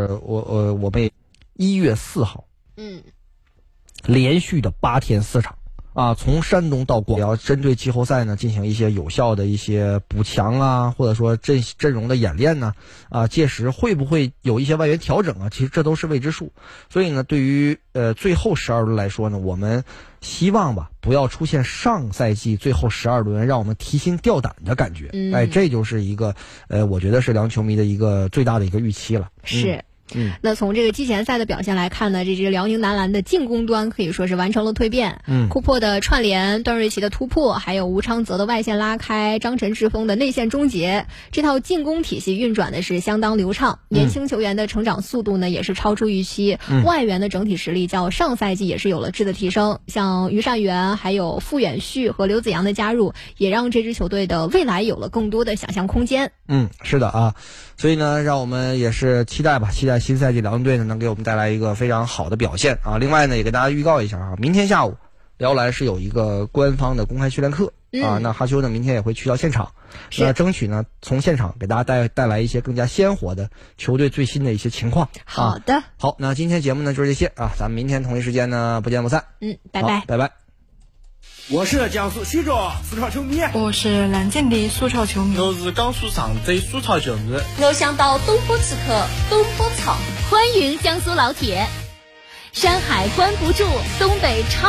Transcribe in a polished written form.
我们1月4号，连续的8天4场。从山东到广州，要针对季后赛呢进行一些有效的一些补强啊，或者说阵容的演练呢，届时会不会有一些外援调整啊？其实这都是未知数。所以呢，对于最后12轮来说呢，我们希望吧不要出现上赛季最后12轮让我们提心吊胆的感觉。这就是一个我觉得是辽球迷的一个最大的一个预期了。 是。那从这个季前赛的表现来看呢，这支辽宁男篮的进攻端可以说是完成了蜕变。库珀的串联，段瑞奇的突破，还有吴昌泽的外线拉开，张晨志峰的内线终结，这套进攻体系运转的是相当流畅。年轻球员的成长速度呢也是超出预期，外援的整体实力较上赛季也是有了质的提升。像于善元、还有傅远旭和刘子阳的加入，也让这支球队的未来有了更多的想象空间。 是的啊，所以呢，让我们也是期待新赛季辽宁队呢能给我们带来一个非常好的表现啊。另外呢，也给大家预告一下啊，明天下午辽篮是有一个官方的公开训练课那哈修呢明天也会去到现场，那争取呢从现场给大家带来一些更加鲜活的球队最新的一些情况。 好的， 好，那今天节目呢就是这些啊，咱们明天同一时间呢不见不散。 拜拜， 拜拜。 我是江苏徐州苏超球迷， 我是南京的苏超球迷， 我是江苏常州苏超球迷， 我想到东坡刺客东坡草， 欢迎江苏老铁，山海关不住，东北超